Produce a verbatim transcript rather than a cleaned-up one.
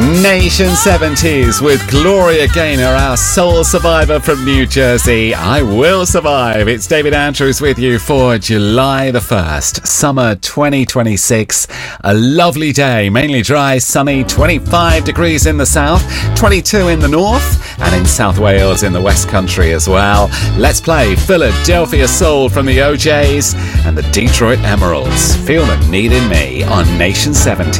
Nation seventies with Gloria Gaynor, our soul survivor from New Jersey. I will survive. It's David Andrews with you for July the first, summer twenty twenty-six. A lovely day, mainly dry, sunny, twenty-five degrees in the south, twenty-two in the north, and in South Wales in the West Country as well. Let's play Philadelphia Soul from the O Js and the Detroit Emeralds. Feel the need in me on Nation seventy.